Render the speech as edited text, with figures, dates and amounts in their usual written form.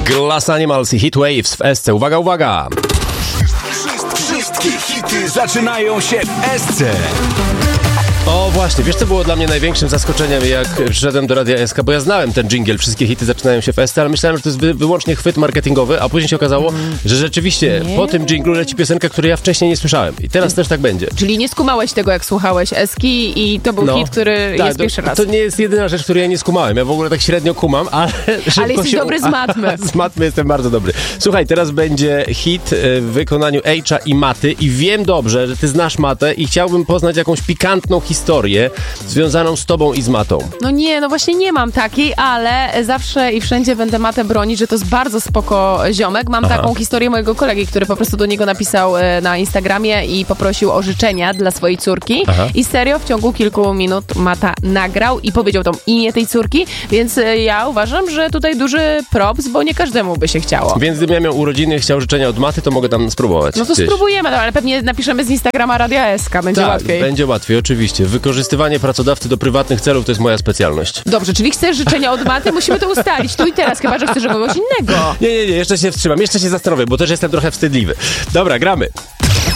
Glass Animals i Heat Waves w SC. Uwaga, uwaga! Wszystkie hity zaczynają się w SC. O właśnie, wiesz co było dla mnie największym zaskoczeniem, jak przyszedłem do Radia SK, bo ja znałem ten dżingiel, wszystkie hity zaczynają się w SC, ale myślałem, że to jest wyłącznie chwyt marketingowy, a później się okazało, że rzeczywiście po tym dżinglu leci piosenka, której ja wcześniej nie słyszałem. I teraz też tak będzie. Czyli nie skumałeś tego, jak słuchałeś Eski i to był hit, który jest pierwszy raz. To nie jest jedyna rzecz, której ja nie skumałem. Ja w ogóle tak średnio kumam, ale jesteś dobry z matmy. Z matmy jestem bardzo dobry. Słuchaj, teraz będzie hit w wykonaniu H'a i Maty i wiem dobrze, że ty znasz Matę i chciałbym poznać jakąś pikantną historię związaną z tobą i z Matą. No właśnie nie mam takiej, ale zawsze i wszędzie będę Matę bronić, że to jest bardzo spoko ziomek. Mam taką historię mojego kolegi, który po prostu do niego napisał na Instagramie i poprosił o życzenia dla swojej córki. I serio, w ciągu kilku minut Mata nagrał i powiedział tam imię tej córki, więc ja uważam, że tutaj duży props, bo nie każdemu by się chciało. Więc gdybym ja miał urodziny i chciał życzenia od Maty, to mogę tam spróbować. No to spróbujemy, ale pewnie napiszemy z Instagrama Radia SK, będzie łatwiej. Będzie łatwiej, oczywiście. Wykorzystywanie pracodawcy do prywatnych celów to jest moja specjalność. Dobrze, czyli chcesz życzenia od Maty? Musimy to ustalić tu i teraz, chyba że chcesz kogoś innego. Nie, jeszcze się wstrzymam, jeszcze się zastanowię, bo też jestem trochę wstydliwy. Dobra, gramy.